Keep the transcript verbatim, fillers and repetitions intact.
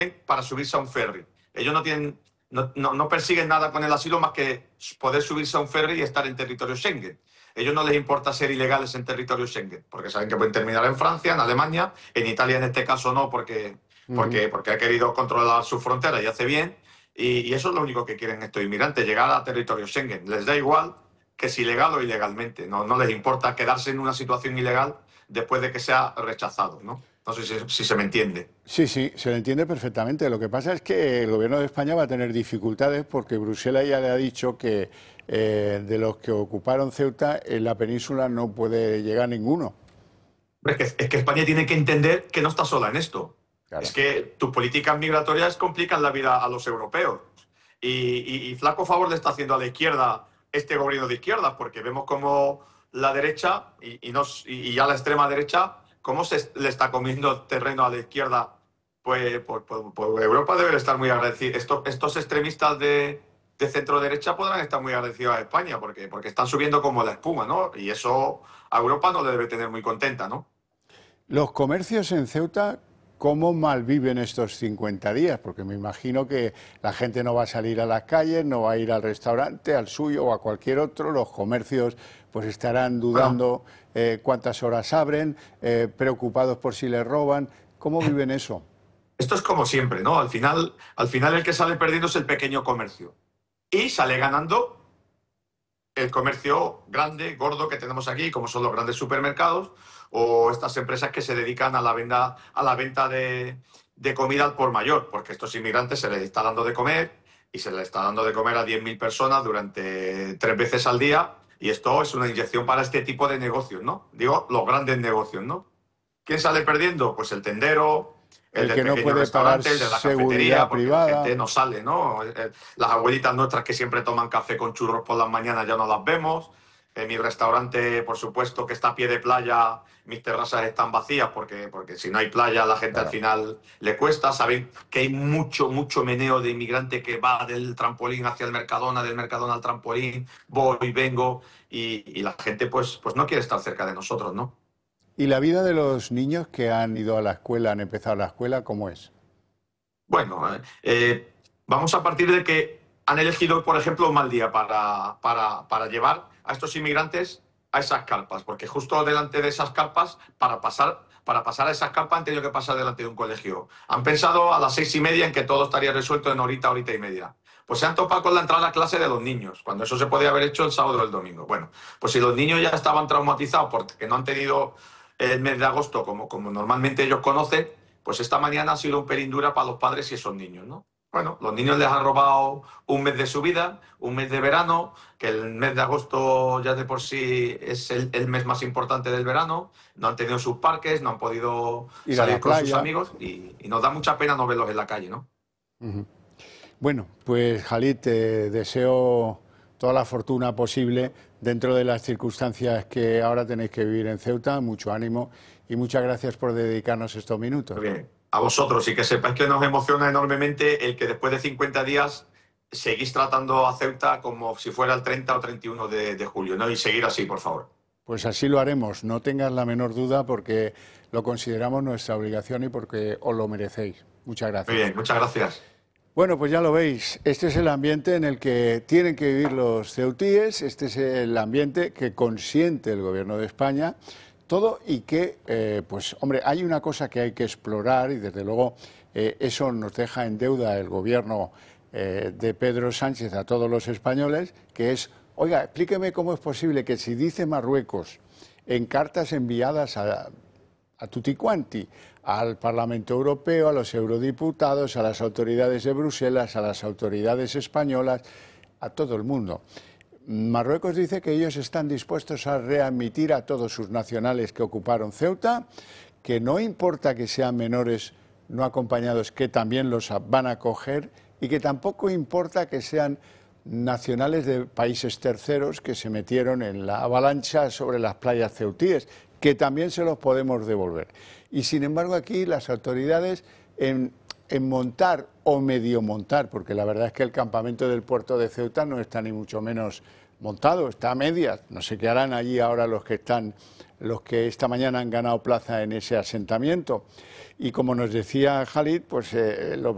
para subirse a un ferry. Ellos no tienen, no, no, no persiguen nada con el asilo más que poder subirse a un ferry y estar en territorio Schengen. A ellos no les importa ser ilegales en territorio Schengen, porque saben que pueden terminar en Francia, en Alemania, en Italia en este caso no, porque, porque, porque ha querido controlar su frontera y hace bien. Y, y eso es lo único que quieren estos inmigrantes, llegar a territorio Schengen. Les da igual que si legal o ilegalmente. No, no les importa quedarse en una situación ilegal después de que sea rechazado, ¿no? No sé si, si se me entiende. Sí, sí, se le entiende perfectamente. Lo que pasa es que el gobierno de España va a tener dificultades porque Bruselas ya le ha dicho que eh, de los que ocuparon Ceuta, en la península no puede llegar ninguno. Es que, es que España tiene que entender que no está sola en esto. Claro. Es que tus políticas migratorias complican la vida a los europeos. Y, y, y flaco favor le está haciendo a la izquierda este gobierno de izquierda, porque vemos como la derecha y, y, nos, y ya la extrema derecha, cómo se le está comiendo terreno a la izquierda. Pues, pues, pues, pues Europa debe estar muy agradecida. Estos, estos extremistas de, de centro derecha podrán estar muy agradecidos a España, porque, porque están subiendo como la espuma, ¿no? Y eso a Europa no le debe tener muy contenta, ¿no? Los comercios en Ceuta, ¿cómo malviven estos cincuenta días? Porque me imagino que la gente no va a salir a las calles, no va a ir al restaurante, al suyo o a cualquier otro. Los comercios pues estarán dudando bueno. eh, cuántas horas abren, eh, preocupados por si les roban. ¿Cómo viven eso? Esto es como siempre, ¿no? Al final, al final el que sale perdiendo es el pequeño comercio. Y sale ganando el comercio grande, gordo que tenemos aquí, como son los grandes supermercados o estas empresas que se dedican a la venta, a la venta de, de comida al por mayor, porque a estos inmigrantes se les está dando de comer y se les está dando de comer a diez mil personas durante tres veces al día, y esto es una inyección para este tipo de negocios, ¿no? Digo, los grandes negocios, ¿no? ¿Quién sale perdiendo? Pues el tendero, el, el del que no pequeño puede restaurante, pagar el de la seguridad cafetería, porque privada. la gente no sale, ¿no? Las abuelitas nuestras que siempre toman café con churros por las mañanas ya no las vemos. En mi restaurante, por supuesto, que está a pie de playa, mis terrazas están vacías porque, porque si no hay playa, la gente claro. al final le cuesta. Saben que hay mucho, mucho meneo de inmigrante que va del trampolín hacia el Mercadona, del Mercadona al trampolín, voy, vengo, y, y la gente pues, pues no quiere estar cerca de nosotros, ¿no? ¿Y la vida de los niños que han ido a la escuela, han empezado la escuela, cómo es? Bueno, eh, vamos a partir de que han elegido, por ejemplo, un mal día para, para, para llevar a estos inmigrantes a esas carpas, porque justo delante de esas carpas, para pasar, para pasar a esas carpas han tenido que pasar delante de un colegio. Han pensado a las seis y media en que todo estaría resuelto en horita, horita y media. Pues se han topado con la entrada a clase de los niños, cuando eso se podía haber hecho el sábado o el domingo. Bueno, pues si los niños ya estaban traumatizados porque no han tenido el mes de agosto como, como normalmente ellos conocen, pues esta mañana ha sido un pelín dura para los padres y esos niños, ¿no? Bueno, los niños les han robado un mes de su vida, un mes de verano, que el mes de agosto ya de por sí es el, el mes más importante del verano. No han tenido sus parques, no han podido Ir salir con playa. sus amigos y, y nos da mucha pena no verlos en la calle, ¿no? Uh-huh. Bueno, pues Khalid, te deseo toda la fortuna posible dentro de las circunstancias que ahora tenéis que vivir en Ceuta. Mucho ánimo y muchas gracias por dedicarnos estos minutos. Muy bien. A vosotros, y que sepáis que nos emociona enormemente el que después de cincuenta días seguís tratando a Ceuta como si fuera el treinta o treinta y uno de, de julio, ¿no? Y seguir así, por favor. Pues así lo haremos, no tengas la menor duda, porque lo consideramos nuestra obligación y porque os lo merecéis. Muchas gracias. Muy bien, muchas gracias. Bueno, pues ya lo veis, este es el ambiente en el que tienen que vivir los ceutíes, este es el ambiente que consiente el Gobierno de España, todo, y que, eh, pues hombre, hay una cosa que hay que explorar y desde luego eh, eso nos deja en deuda el Gobierno eh, de Pedro Sánchez a todos los españoles, que es, oiga, explíqueme cómo es posible que si dice Marruecos en cartas enviadas a, a tutti quanti, al Parlamento Europeo, a los eurodiputados, a las autoridades de Bruselas, a las autoridades españolas, a todo el mundo. Marruecos dice que ellos están dispuestos a readmitir a todos sus nacionales que ocuparon Ceuta, que no importa que sean menores no acompañados, que también los van a acoger, y que tampoco importa que sean nacionales de países terceros que se metieron en la avalancha sobre las playas ceutíes, que también se los podemos devolver. Y sin embargo aquí las autoridades en, en montar o medio montar, porque la verdad es que el campamento del puerto de Ceuta no está ni mucho menos montado, está a medias. No sé qué harán allí ahora los que están, los que esta mañana han ganado plaza en ese asentamiento. Y como nos decía Khalid, pues eh, los